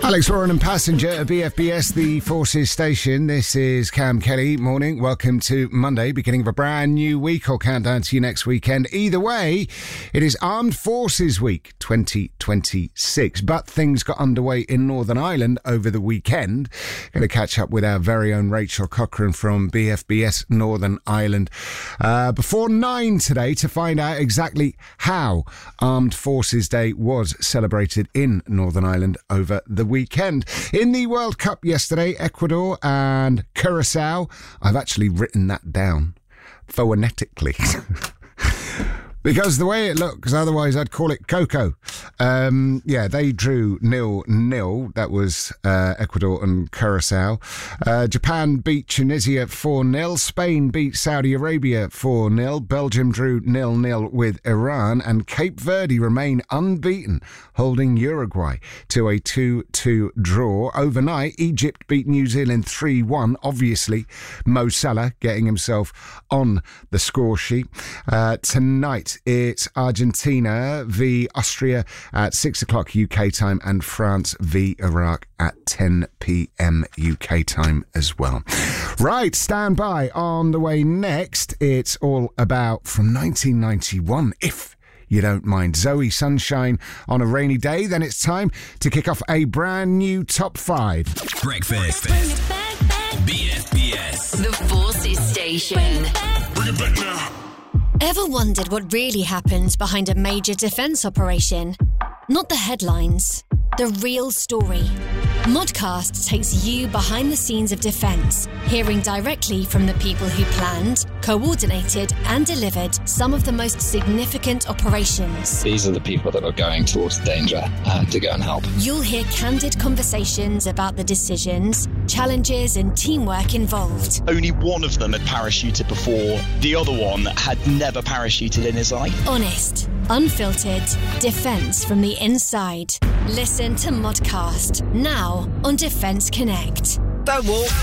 Alex Lauren and Passenger at BFBS, the Forces station. This is Cam Kelly. Morning. Welcome to Monday, beginning of a brand new week or countdown to your next weekend. Either way, it is Armed Forces Week 2026. But things got underway in Northern Ireland over the weekend. Going to catch up with our very own Rachel Cochrane from BFBS Northern Ireland before 9 today to find out exactly how Armed Forces Day was celebrated in Northern Ireland over the weekend. In the World Cup yesterday, Ecuador and Curacao. I've actually written that down phonetically. Because the way it looks, otherwise I'd call it Coco. They drew 0-0. That was Ecuador and Curacao. Japan beat Tunisia 4-0. Spain beat Saudi Arabia 4-0. Belgium drew 0-0 with Iran. And Cape Verde remain unbeaten, holding Uruguay to a 2-2 draw. Overnight, Egypt beat New Zealand 3-1. Obviously, Mo Salah getting himself on the score sheet. Tonight, it's Argentina v Austria at 6 o'clock UK time and France v Iraq at 10 p.m. UK time as well. Right, stand by. On the way next, it's all about from 1991, if you don't mind. Zoe Sunshine on a rainy day. Then it's time to kick off a brand new top 5. Breakfast. BFBS. The Forces Station. Bring it back now. Ever wondered what really happens behind a major defence operation? Not the headlines, the real story. Modcast takes you behind the scenes of defence, hearing directly from the people who planned, coordinated and delivered some of the most significant operations. These are the people that are going towards danger to go and help. You'll hear candid conversations about the decisions, challenges and teamwork involved. Only one of them had parachuted before. The other one had never parachuted in his life. Honest, unfiltered, defence from the inside. Listen to Modcast, now on Defence Connect. Don't walk,